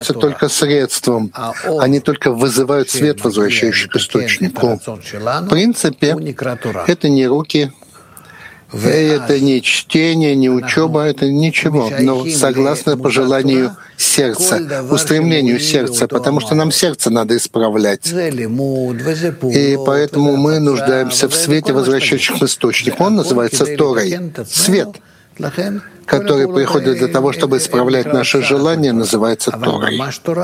являются только средством. Они только вызывают свет, возвращающий к источнику. В принципе, это не руки, это не чтение, не учеба, это ничего. Но согласно пожеланию сердца, устремлению сердца, потому что нам сердце надо исправлять. И поэтому мы нуждаемся в свете, возвращающем к источнику. Он называется Торой. Свет, который приходит для того, чтобы исправлять наши желания, называется Торой.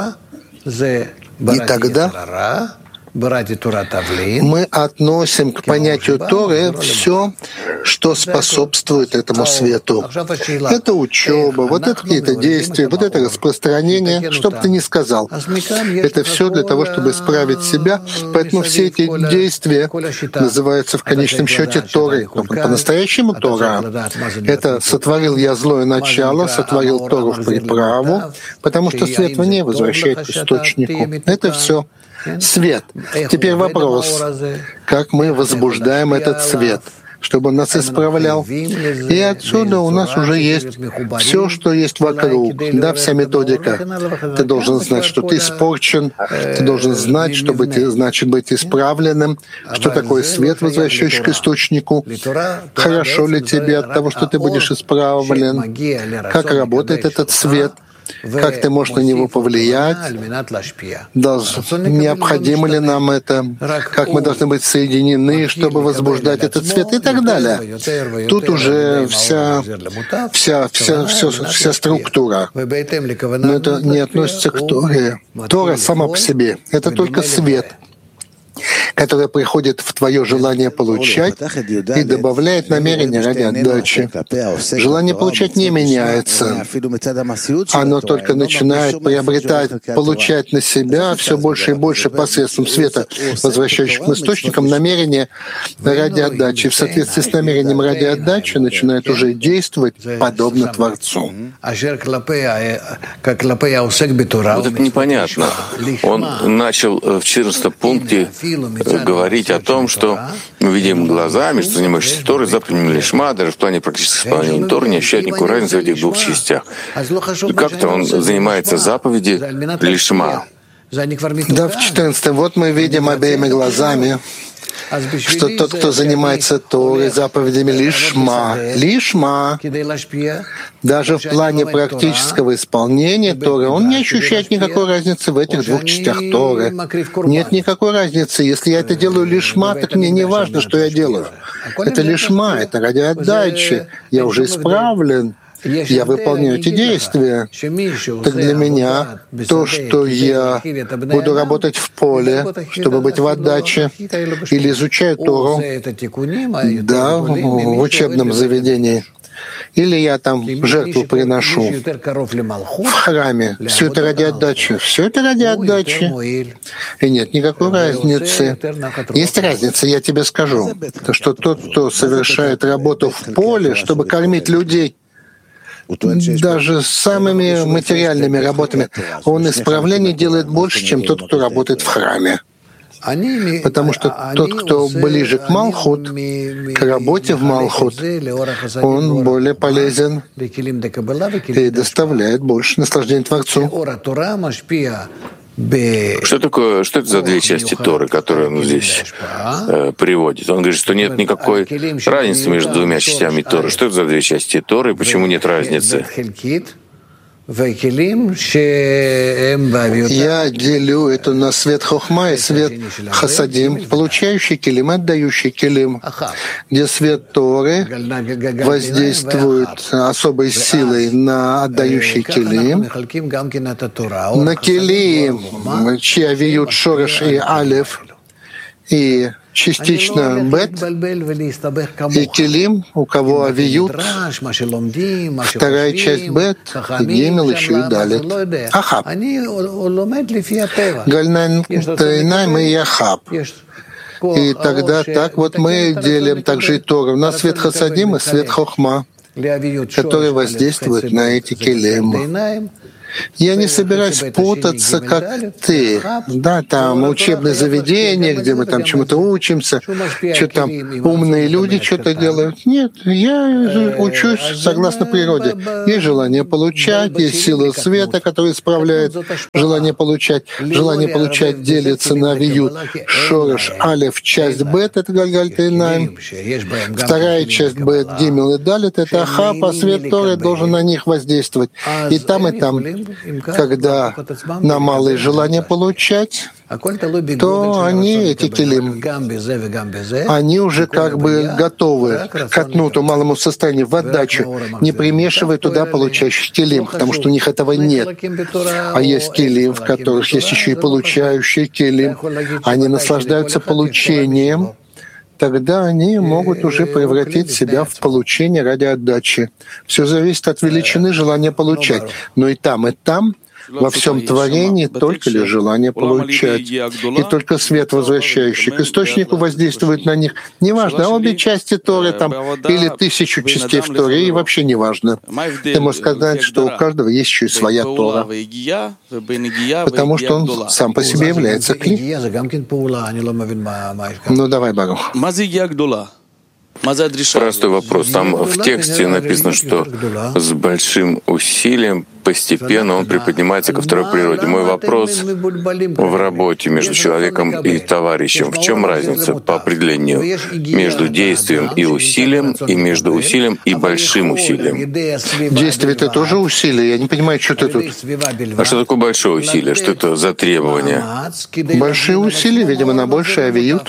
И тогда мы относим к понятию Торы все, что способствует этому свету. Это учеба, вот это какие-то действия, вот это распространение, что бы ты ни сказал. Это все для того, чтобы исправить себя. Поэтому все эти действия называются в конечном счете Торой. По-настоящему Тора — это «сотворил я злое начало, сотворил Тору в приправу», потому что свет в ней возвращает к источнику. Это все свет. Теперь вопрос, как мы возбуждаем этот свет, чтобы он нас исправлял. И отсюда у нас уже есть все, что есть вокруг, да, вся методика. Ты должен знать, что ты испорчен, ты должен знать, чтобы ты, значит, быть исправленным, что такое свет, возвращающий к источнику, хорошо ли тебе от того, что ты будешь исправлен, как работает этот свет, как ты можешь на него повлиять, необходимо ли нам это, как мы должны быть соединены, чтобы возбуждать этот свет и так далее. Тут уже вся структура. Но это не относится к Торе. Тора сама по себе — это только свет, которое приходит в твое желание получать и добавляет намерение ради отдачи. Желание получать не меняется. Оно только начинает приобретать, получать на себя все больше и больше посредством света, возвращающих к источникам, намерение ради отдачи. В соответствии с намерением ради отдачи начинает уже действовать подобно Творцу. Вот это непонятно. Он начал в 14 пункте говорить о том, что мы видим глазами, что занимаешься Торой, заповедями Лишма, даже в плане практического исполнения Торы не ощущает никакой разницы в этих двух частях. И как-то он занимается заповеди Лишма. Да, в 14-м вот мы видим обеими глазами, что тот, кто занимается Торой, заповедями Лишма, даже в плане практического исполнения Торы, он не ощущает никакой разницы в этих двух частях Торы. Нет никакой разницы. Если я это делаю Лишма, так мне не важно, что я делаю. Это Лишма, это ради отдачи. Я уже исправлен. Я выполняю эти действия. Так для меня то, что я буду работать в поле, чтобы быть в отдаче, или изучаю Тору, да, в учебном заведении, или я там жертву приношу в храме. Все это ради отдачи. Все это ради отдачи. И нет никакой разницы. Есть разница, я тебе скажу, что тот, кто совершает работу в поле, чтобы кормить людей, даже самыми материальными работами, он исправление делает больше, чем тот, кто работает в храме. Потому что тот, кто ближе к Малхут, к работе в Малхут, он более полезен и доставляет больше наслаждения Творцу. Что это за две части Торы, которые он здесь приводит? Он говорит, что нет никакой разницы между двумя частями Торы. Что это за две части Торы и почему нет разницы? Я делю это на свет Хохма и свет Хасадим, получающий килим, отдающий килим, где свет Торы воздействует особой силой на отдающий килим, на килим, чьи авиют Шореш и Алеф, и частично Бет, и Килим, у кого авиют, вторая часть Бет, и Гимел, еще и Далет. Ахаб. Гальнайн Тайнайм и Ахаб. И тогда так вот мы делим также и Тору на свет Хасадим и свет Хохма, которые воздействуют на эти Килим. Я не собираюсь путаться, как ты. Да, там учебное заведение, где мы там чему-то учимся, что там умные люди что-то делают. Нет, я учусь согласно природе. Есть желание получать, есть сила света, которая исправляет желание получать. Желание получать делится на виют шорош алеф, часть бет, это гальгаль тейнаим. Вторая часть бет, гимел и далит, это ахап, а свет Торы должен на них воздействовать. И там, когда на малое желание получать, то они, эти келим, они уже как бы готовы к отнуту малому состоянию, в отдачу, не примешивая туда получающих келим, потому что у них этого нет. А есть келим, в которых есть еще и получающие келим, они наслаждаются получением, тогда они могут уже превратить себя в получение ради отдачи. Все зависит от величины желания получать. Но и там, во всем творении только лишь желание получать. И только свет, возвращающий к источнику, воздействует на них. Неважно, обе части Торы там, или 1000 частей в Торе, и вообще неважно. Ты можешь сказать, что у каждого есть еще и своя Тора, потому что он сам по себе является кли. Ну давай, Барух. Простой вопрос. Там в тексте написано, что с большим усилием постепенно он приподнимается ко второй природе. Мой вопрос в работе между человеком и товарищем. В чем разница по определению между действием и усилием, и между усилием и большим усилием? Действие — это тоже усилие. Я не понимаю, что ты тут. А что такое большое усилие? Что это за требование? Большие усилия, видимо, на большее авиют.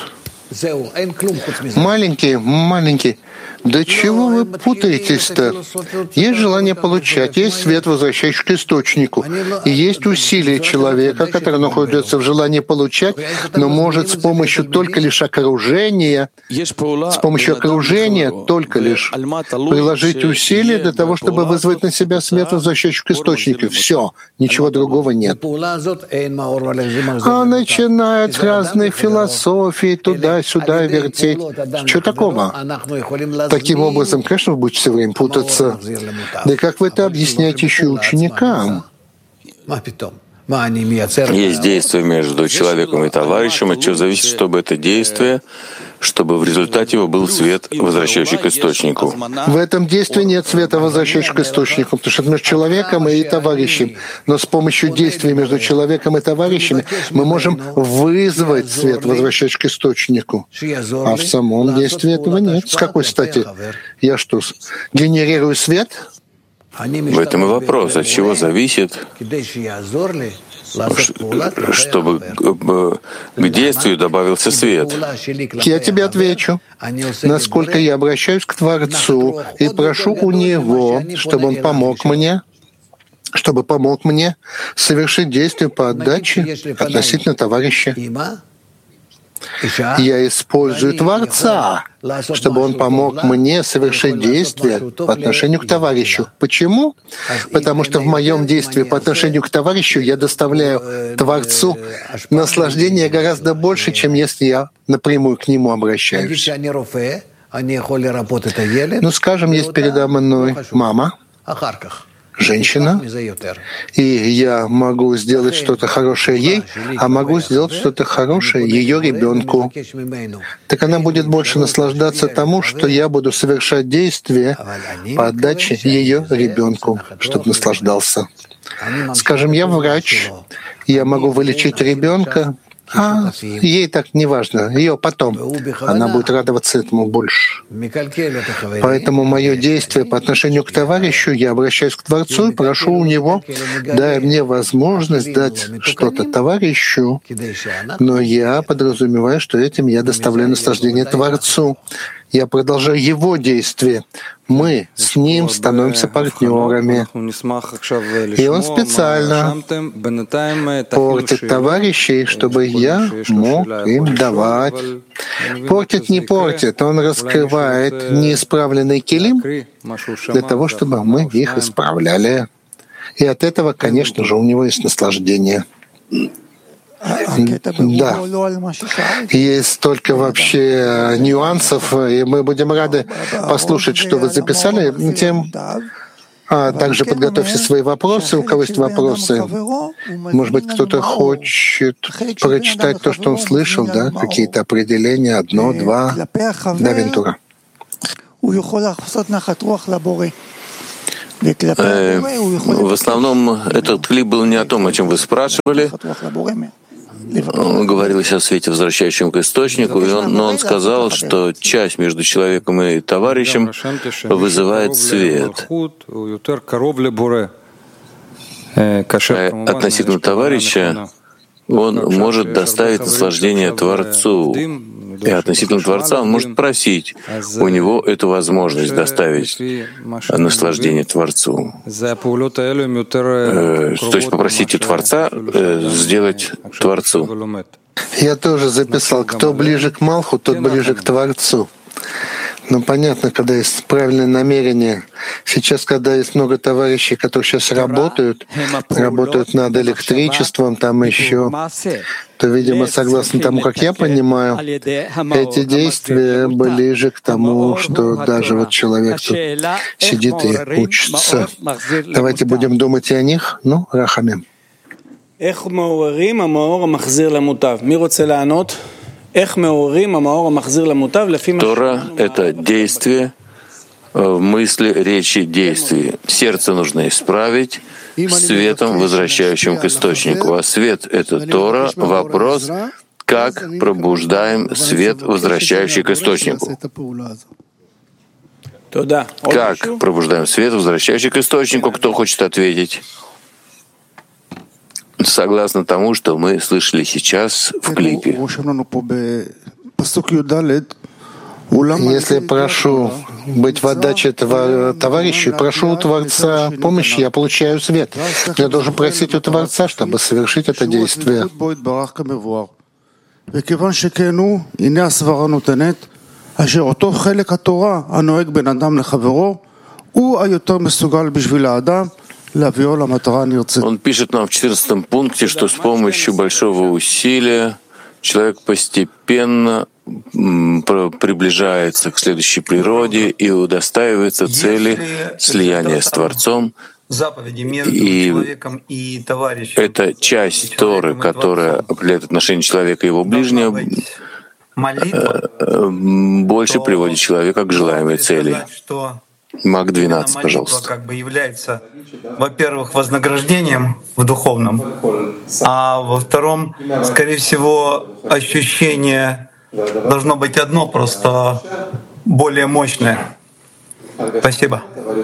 Маленький. Да чего вы путаетесь-то? Есть желание получать, есть свет, возвращающий к источнику. И есть усилие человека, который находится в желании получать, но может с помощью только лишь окружения, только лишь приложить усилия для того, чтобы вызвать на себя свет, возвращающий к источнику. Все, ничего другого нет. А начинают разные философии туда-сюда вертеть. Что такого? Таким образом, конечно, вы будете все время путаться. Да как вы это объясняете еще ученикам? Есть действие между человеком и товарищем, от чего зависит, чтобы это действие, чтобы в результате его был свет, возвращающий к источнику. В этом действии нет света, возвращающего к источнику, потому что это между человеком и товарищем. Но с помощью действия между человеком и товарищами мы можем вызвать свет, возвращающий к источнику. А в самом действии этого нет. С какой стати? Я что, генерирую свет? В этом и вопрос, от чего зависит, чтобы к действию добавился свет. Я тебе отвечу. Насколько я обращаюсь к Творцу и прошу у Него, чтобы Он помог мне, совершить действие по отдаче относительно товарища. Я использую Творца, чтобы он помог мне совершить действие по отношению к товарищу. Почему? Потому что в моем действии по отношению к товарищу я доставляю Творцу наслаждение гораздо больше, чем если я напрямую к нему обращаюсь. Ну, скажем, есть передо мной мама, женщина, и я могу сделать что-то хорошее ей, а могу сделать что-то хорошее ее ребенку. Так она будет больше наслаждаться тому, что я буду совершать действия по отдаче ее ребенку, чтобы наслаждался. Скажем, я врач, я могу вылечить ребенка, а ей так не важно, ее потом. Она будет радоваться этому больше. Поэтому мое действие по отношению к товарищу, я обращаюсь к Творцу и прошу у Него, дай мне возможность дать что-то товарищу, но я подразумеваю, что этим я доставляю наслаждение Творцу. Я продолжаю его действие. Мы с ним становимся партнерами. И он специально портит товарищей, чтобы я мог им давать. Портит, не портит. Он раскрывает неисправленный килим для того, чтобы мы их исправляли. И от этого, конечно же, у него есть наслаждение. Да, есть столько вообще нюансов, и мы будем рады послушать, что вы записали. Тем А также подготовьте свои вопросы, у кого есть вопросы. Может быть, кто-то хочет прочитать то, что он слышал, да, какие-то определения, одно, два. Да, Вентура. В основном этот клип был не о том, о чем вы спрашивали. Он говорил о свете, возвращающем к источнику, но он сказал, что часть между человеком и товарищем вызывает свет. Относительно товарища он может доставить наслаждение Творцу. И относительно Творца он может просить у него эту возможность доставить наслаждение Творцу. То есть попросить у Творца сделать Творцу. Я тоже записал, кто ближе к Малху, тот ближе к Творцу. Ну, понятно, когда есть правильное намерение. Сейчас, когда есть много товарищей, которые сейчас работают над электричеством, там еще, то, видимо, согласно тому, как я понимаю, эти действия ближе к тому, что даже вот человек тут сидит и учится. Давайте будем думать и о них. Ну, Рахамим. Тора — это действие в мысли, речи, действии. Сердце нужно исправить светом, возвращающим к источнику. А свет — это Тора. Вопрос, как пробуждаем свет, возвращающий к источнику. Как пробуждаем свет, возвращающий к источнику? Кто хочет ответить? Согласно тому, что мы слышали сейчас в клипе. Если прошу быть в отдаче этого товарища, прошу у Творца помощи, я получаю свет. Я должен просить у Творца, чтобы совершить это действие. Он пишет нам в 14 пункте, что с помощью большого усилия человек постепенно приближается к следующей природе и удостаивается цели слияния с Творцом. И это часть Торы, которая определяет отношение человека и его ближнего, больше приводит человека к желаемой цели. Маг 12, пожалуйста. Как бы является, во-первых, вознаграждением в духовном, а во-втором, скорее всего, ощущение должно быть одно, просто более мощное. Спасибо.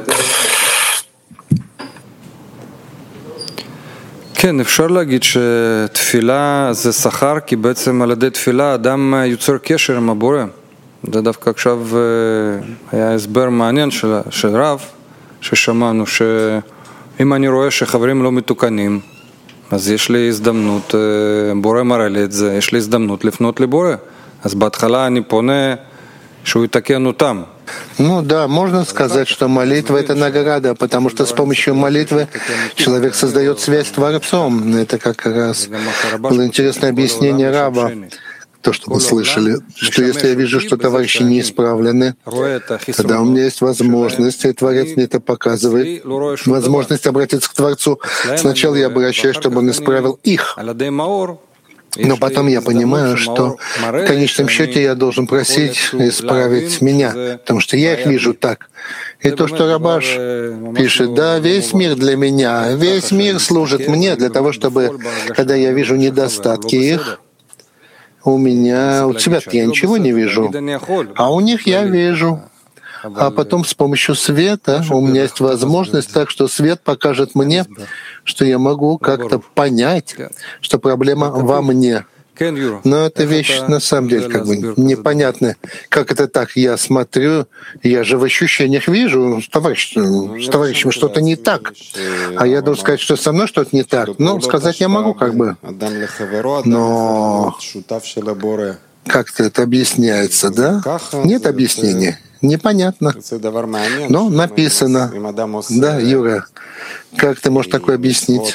כן, אפשר להגיד שתפילה זה שכר, כי בעצם על ידי תפילה אדם יוצר קשר עם הבורא. זה דווקא עכשיו היה הסבר מעניין של רב, ששמענו שאם אני רואה שחברים לא מתוקנים, אז יש לי הזדמנות, בורא מראה לי את זה, יש לי הזדמנות לפנות לבורא. אז בהתחלה אני פונה שהוא יתקן אותם. Ну да, можно сказать, что молитва — это награда, потому что с помощью молитвы человек создает связь с Творцом. Это как раз было интересное объяснение раба. То, что мы слышали, что если я вижу, что товарищи не исправлены, тогда у меня есть возможность, и Творец мне это показывает, возможность обратиться к Творцу. Сначала я обращаюсь, чтобы Он исправил их. Но потом я понимаю, что в конечном счете я должен просить исправить меня, потому что я их вижу так. И то, что Рабаш пишет, да, весь мир для меня, весь мир служит мне для того, чтобы, когда я вижу недостатки их, у себя я ничего не вижу, а у них я вижу. А потом с помощью света у меня есть возможность, так что свет покажет мне, что я могу как-то понять, что проблема во мне. Но эта вещь на самом деле как бы непонятная. Как это так? Я смотрю, я же в ощущениях вижу, с товарищем что-то не так. А я должен сказать, что со мной что-то не так. Ну, сказать я могу как бы. Но как-то это объясняется, да? Нет объяснения. Непонятно. Но написано. Да, Юра, как ты можешь такое объяснить?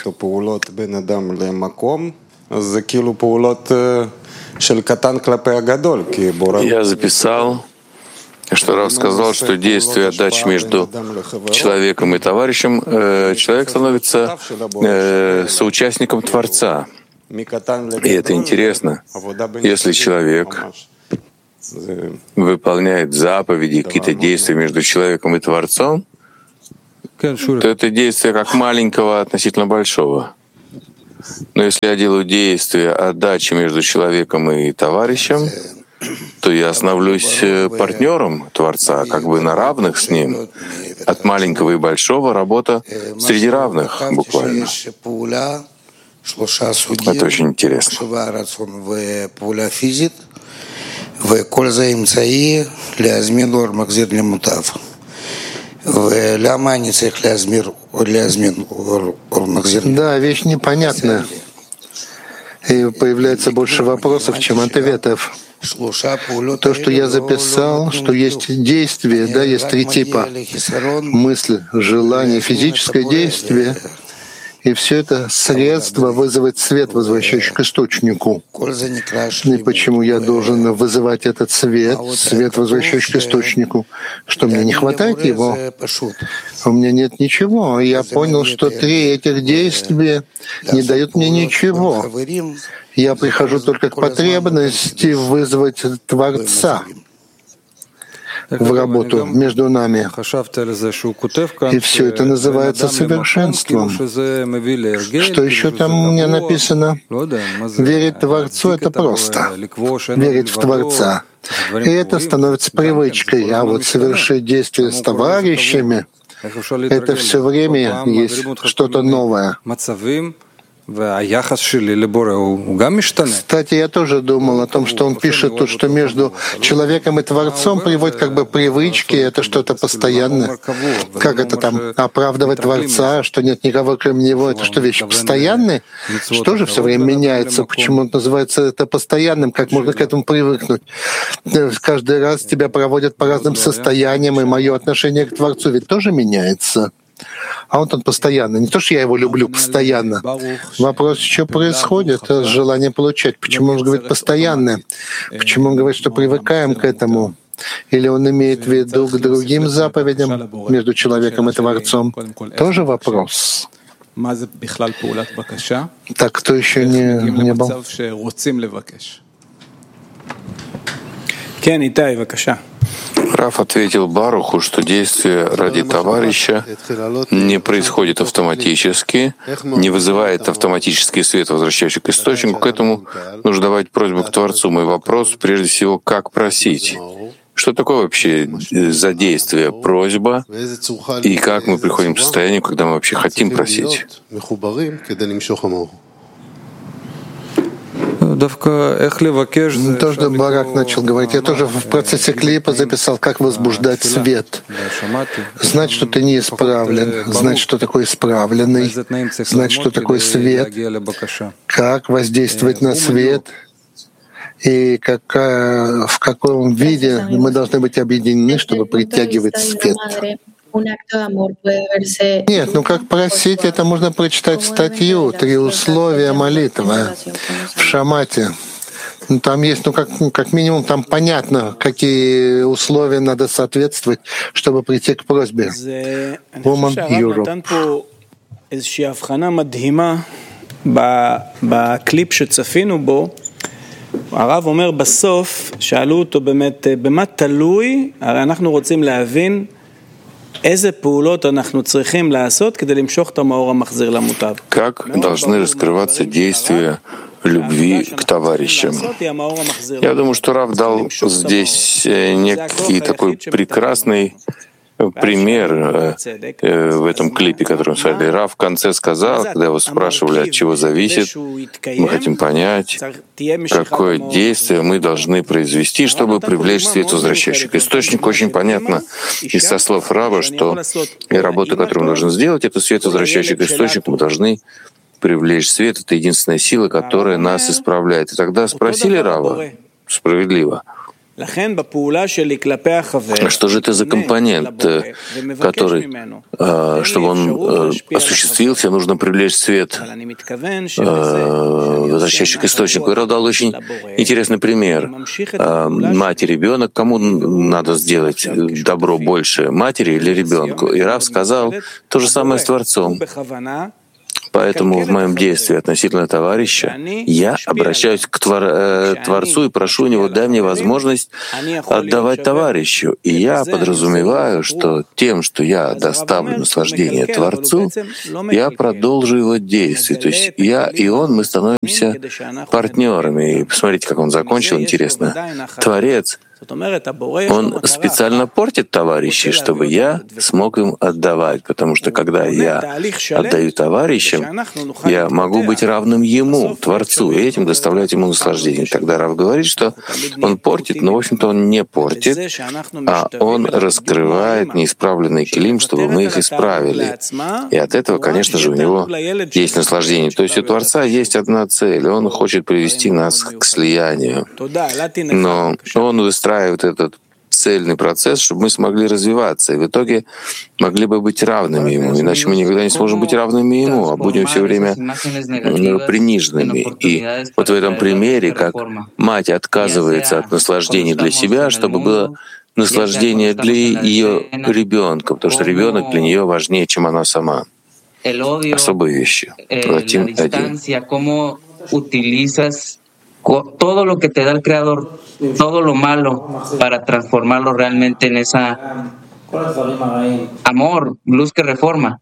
Я записал что Рав сказал, что действие отдачи между человеком и товарищем, человек становится соучастником Творца. И это интересно. Если человек выполняет заповеди, какие-то действия между человеком и Творцом, то это действие как маленького относительно большого. Но если я делаю действие отдачи между человеком и товарищем, то я становлюсь партнером Творца, как бы на равных с ним. От маленького и большого работа среди равных, буквально. Это очень интересно. Да, вещь непонятная. И появляется больше вопросов, чем ответов. То, что я записал, что есть действие, да, есть три типа. Мысль, желание, физическое действие. И все это средство вызывать свет, возвращающий к источнику. И почему я должен вызывать этот свет, свет, возвращающий к источнику? Что мне не хватает его? У меня нет ничего. Я понял, что три этих действия не дают мне ничего. Я прихожу только к потребности вызвать Творца в работу между нами. И все это называется совершенством. Что еще там у меня написано? Верить Творцу — это просто. Верить в Творца. И это становится привычкой. А вот совершить действия с товарищами — это все время есть что-то новое. Кстати, я тоже думал о том, что он пишет тут, что между человеком и Творцом приводит как бы привычки, это что-то постоянное. Как это там, оправдывать Творца, что нет никого кроме Него, это что, вещи постоянные? Что же все время меняется? Почему он называется это постоянным? Как можно к этому привыкнуть? Каждый раз тебя проводят по разным состояниям, и мое отношение к Творцу ведь тоже меняется. А он постоянно. Не то, что я его люблю постоянно. Вопрос, что происходит с желанием получать. Почему он говорит постоянно? Почему он говорит, что привыкаем к этому? Или он имеет в виду к другим заповедям между человеком и Творцом? Тоже вопрос. Так, кто еще не был? Рав ответил Баруху, что действие ради товарища не происходит автоматически, не вызывает автоматический свет, возвращающий к источнику. К этому нужно давать просьбу к Творцу. Мой вопрос, прежде всего, как просить? Что такое вообще за действие просьба, и как мы приходим к состоянию, когда мы вообще хотим просить? То, что Барак начал говорить, я тоже в процессе клипа записал, как возбуждать свет. Знать, что ты не исправлен, знать, что такое исправленный, знать, что такое свет, как воздействовать на свет, и в каком виде мы должны быть объединены, чтобы притягивать свет. Нет, как просить, это можно прочитать статью «Три условия молитвы» в Шамате. Там есть, как минимум, там понятно, какие условия надо соответствовать, чтобы прийти к просьбе. Woman Europe. הרב אומר בסוף, שאלו אותו באמת, במה תלוי, הרי אנחנו רוצים להבין איזה פעולות אנחנו צריכים לעשות כדי למשוך את המאור המחזיר למוטב. Как должны раскрываться действия любви к товарищам? Я думаю, что Рав дал здесь некий такой прекрасный пример в этом клипе, который он создал. Рав в конце сказал, когда его спрашивали, от чего зависит, мы хотим понять, какое действие мы должны произвести, чтобы привлечь свет, возвращающий к источнику. Очень понятно из со слов Рава, что работа, которую мы должны сделать, это свет, возвращающий к источнику. Мы должны привлечь свет. Это единственная сила, которая нас исправляет. И тогда спросили Рава, справедливо, Что же это за компонент, который, чтобы он осуществился, нужно привлечь свет, возвращающий к источнику. И Рав дал очень интересный пример. Мать и ребенок, кому надо сделать добро больше, матери или ребенку? И Рав сказал то же самое с Творцом. Поэтому в моем действии относительно товарища я обращаюсь к Творцу и прошу у него: дай мне возможность отдавать товарищу. И я подразумеваю, что тем, что я доставлю наслаждение Творцу, я продолжу его действие. То есть я и он, мы становимся партнерами. И посмотрите, как он закончил, интересно. Творец, он специально портит товарищей, чтобы я смог им отдавать, потому что когда я отдаю товарищам, я могу быть равным ему, Творцу, и этим доставлять ему наслаждение. Тогда Рав говорит, что он портит, но, в общем-то, он не портит, а он раскрывает неисправленный килим, чтобы мы их исправили. И от этого, конечно же, у него есть наслаждение. То есть у Творца есть одна цель — он хочет привести нас к слиянию. Но он выстраивает этот цельный процесс, чтобы мы смогли развиваться, и в итоге могли бы быть равными ему. Иначе мы никогда не сможем быть равными ему, а будем все время приниженными. И вот в этом примере, как мать отказывается от наслаждения для себя, чтобы было наслаждение для ее ребенка, потому что ребенок для нее важнее, чем она сама. Особые вещи. Платим один. Todo lo que te da el Creador, todo lo malo, para transformarlo realmente en esa amor, luz que reforma.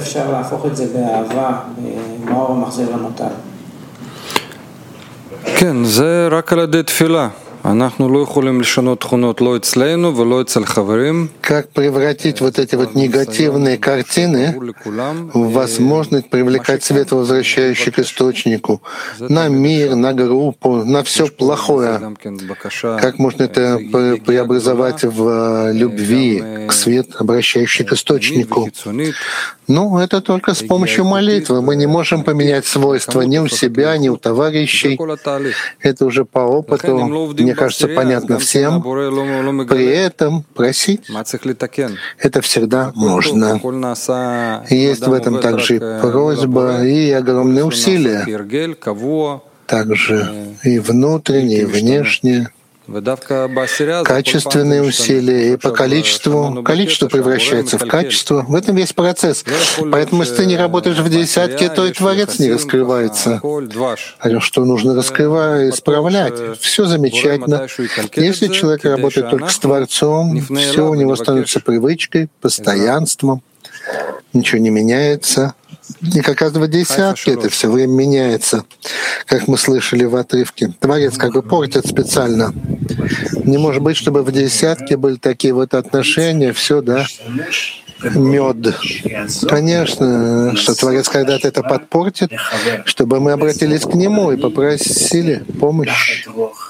כן, זה רק על ידי תפילה. אנחנו לא יכולים לשנות תכונות לא אצלנו ולא אצל חברים. Как превратить вот эти вот негативные картины в возможность привлекать свет, возвращающий к источнику, на мир, на группу, на все плохое? Как можно это преобразовать в любви, к свету, обращающий к источнику? Ну, это только с помощью молитвы. Мы не можем поменять свойства ни у себя, ни у товарищей. Это уже по опыту, мне кажется, понятно всем. При этом просить — это всегда можно. Есть в этом также и просьба, и огромные усилия. Также и внутренние, и внешние. Качественные усилия, и по количеству превращается в качество. В этом весь процесс. Поэтому, если ты не работаешь в десятке, то и Творец не раскрывается. А что нужно раскрывать, исправлять? Все замечательно. Если человек работает только с Творцом, все у него становится привычкой, постоянством, ничего не меняется. И как раз в десятке это все время меняется, как мы слышали в отрывке. Творец как бы портит специально. Не может быть, чтобы в десятке были такие вот отношения, все, да, мед. Конечно, что Творец когда-то это подпортит, чтобы мы обратились к Нему и попросили помощи.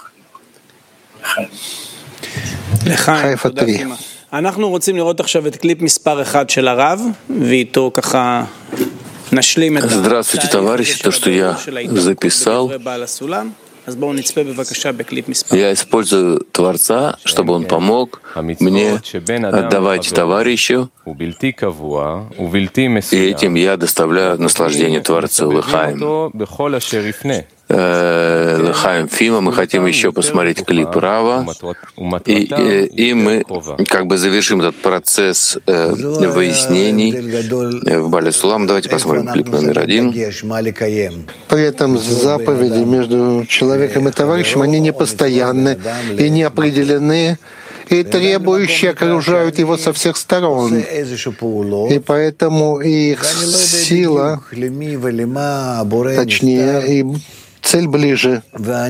Хайфа 3. אנחנו רוצים לראות עכשיו את קליפ מספר 1 של הרב, ואיתו ככה נשלים את Здравствуйте, товарищи. То, что я записал, я использую Творца, чтобы он помог мне отдавать товарищу, и этим я доставляю наслаждение Творцу. Лехаим. Лехаим Фима. Мы хотим еще посмотреть клип Рава, и мы как бы завершим этот процесс выяснений в Бале Сулам. Давайте посмотрим клип номер 1. При этом заповеди между человеком и товарищем, они непостоянны и не определены, и требующие окружают его со всех сторон. И поэтому их сила, точнее, и цель ближе.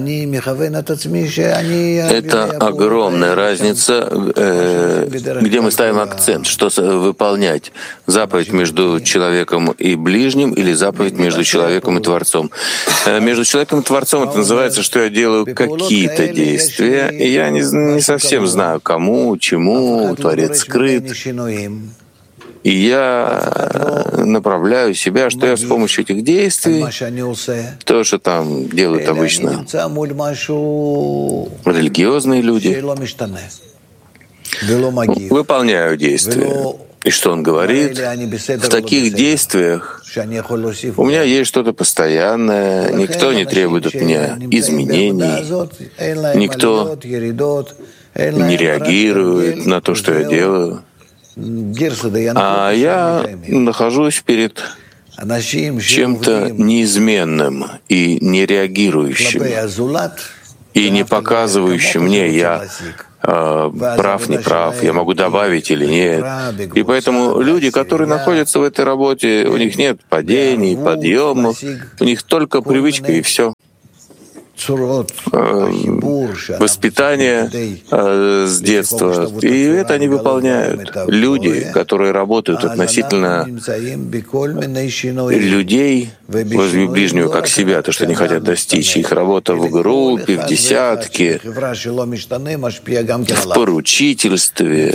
Это огромная разница, где мы ставим акцент, что выполнять. Заповедь между человеком и ближним или заповедь между человеком и Творцом. Между человеком и Творцом это называется, что я делаю какие-то действия, и я не совсем знаю, кому, чему, Творец скрыт. И я направляю себя, что я с помощью этих действий, то, что там делают обычно религиозные люди, выполняю действия. И что он говорит? В таких действиях у меня есть что-то постоянное, никто не требует от меня изменений, никто не реагирует на то, что я делаю. А я нахожусь перед чем-то неизменным и не реагирующим, и не показывающим мне, я прав, не прав, я могу добавить или нет. И поэтому люди, которые находятся в этой работе, у них нет падений, подъемов, у них только привычка и все. Воспитание с детства. И это они выполняют. Люди, которые работают относительно людей, возле ближнего как себя, то, что они хотят достичь. Их работа в группе, в десятке, в поручительстве,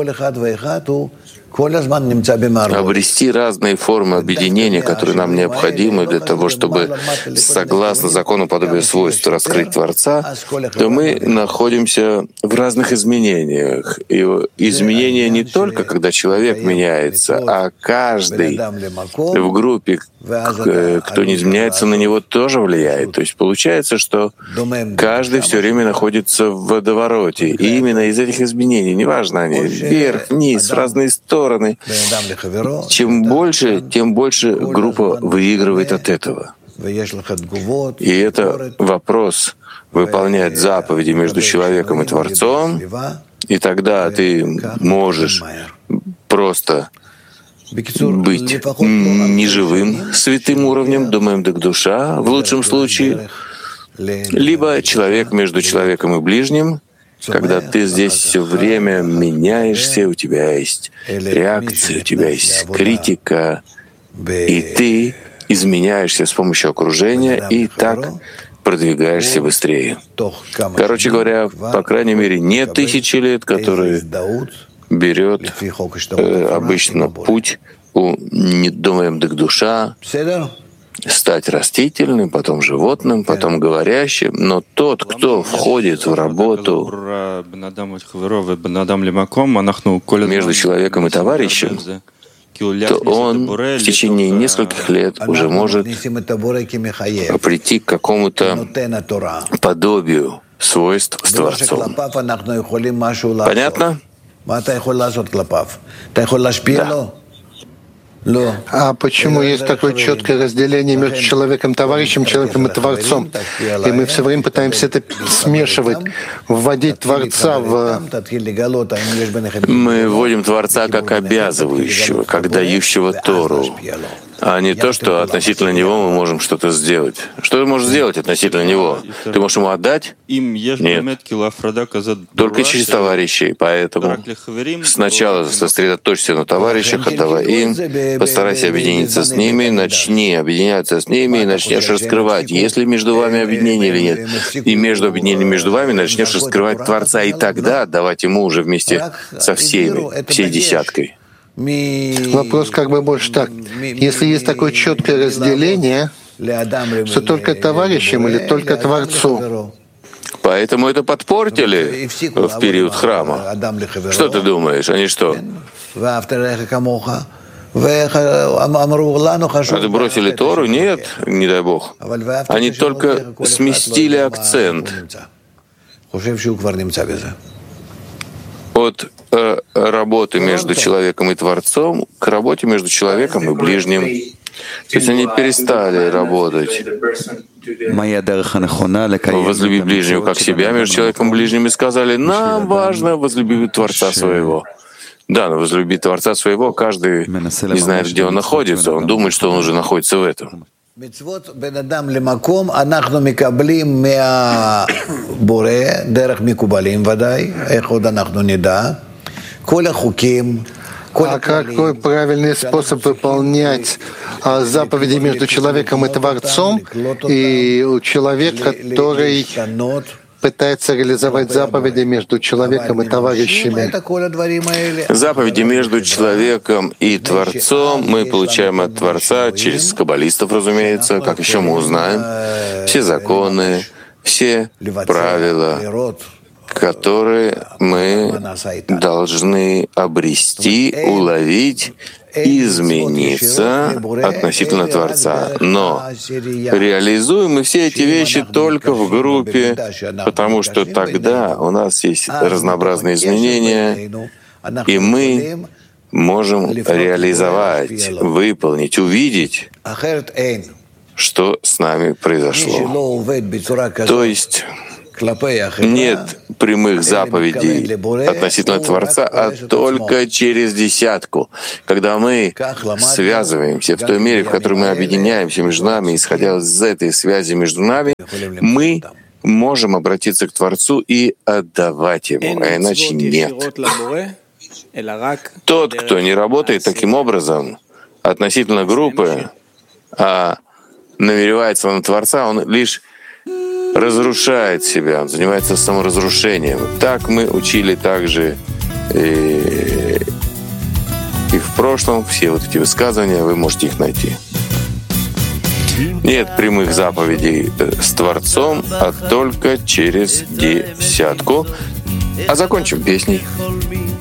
обрести разные формы объединения, которые нам необходимы для того, чтобы, согласно закону подобия свойств, раскрыть Творца, то мы находимся в разных изменениях. И изменения не только, когда человек меняется, а каждый в группе, кто не изменяется, на него тоже влияет. То есть получается, что каждый все время находится в водовороте. И именно из этих изменений, неважно они, вверх, вниз, в разные стороны, чем больше, тем больше группа выигрывает от этого. И это вопрос выполнять заповеди между человеком и Творцом, и тогда ты можешь просто быть неживым святым уровнем, думаем так душа, в лучшем случае, либо человек между человеком и ближним, когда ты здесь все время меняешься, у тебя есть реакция, у тебя есть критика, и ты изменяешься с помощью окружения, и так продвигаешься быстрее. Короче говоря, по крайней мере, не 1000 лет, которые берет обычно путь у «думаем так душа», стать растительным, потом животным, потом говорящим. Но тот, кто входит в работу между человеком и товарищем, то он в течение нескольких лет уже может прийти к какому-то подобию свойств с Творцом. Понятно? Да. А почему есть такое четкое разделение между человеком, товарищем, человеком и Творцом? И мы все время пытаемся это смешивать, вводить Творца в... Мы вводим Творца как обязывающего, как дающего Тору, а не то, что относительно него мы можем что-то сделать. Что ты можешь сделать относительно него? Ты можешь ему отдать? Нет. Только через товарищей. Поэтому сначала сосредоточься на товарищах, отдавай им, постарайся объединиться с ними, начни объединяться с ними и начнешь раскрывать, есть ли между вами объединение или нет. И между объединением между вами начнешь раскрывать Творца, и тогда отдавать ему уже вместе со всеми, всей десяткой. Вопрос как бы больше так. Если есть такое четкое разделение, что только товарищам или только Творцу? Поэтому это подпортили в период храма. Что ты думаешь? Они что? Отбросили Тору? Нет, не дай Бог. Они только сместили акцент от работы между человеком и Творцом к работе между человеком и ближним. То есть они перестали работать. Возлюби ближнего как себя между человеком и ближним, и сказали, нам важно возлюбить Творца своего. Да, но возлюбить Творца своего каждый не знает, где он находится. Он думает, что он уже находится в этом. А какой правильный способ выполнять заповеди между человеком и Творцом, и человек, который пытается реализовать заповеди между человеком и товарищами. Заповеди между человеком и Творцом мы получаем от Творца через каббалистов, разумеется, как еще мы узнаем. Все законы, все правила, которые мы должны обрести, уловить, измениться относительно Творца. Но реализуем мы все эти вещи только в группе, потому что тогда у нас есть разнообразные изменения, и мы можем реализовать, выполнить, увидеть, что с нами произошло. То есть нет прямых заповедей относительно Творца, а только через десятку. Когда мы связываемся в той мере, в которой мы объединяемся между нами, исходя из этой связи между нами, мы можем обратиться к Творцу и отдавать Ему, а иначе нет. Тот, кто не работает таким образом относительно группы, а намеревается на Творца, он лишь разрушает себя, он занимается саморазрушением. Так мы учили также и в прошлом. Все вот эти высказывания, вы можете их найти. Нет прямых заповедей с Творцом, а только через десятку. А закончим песней.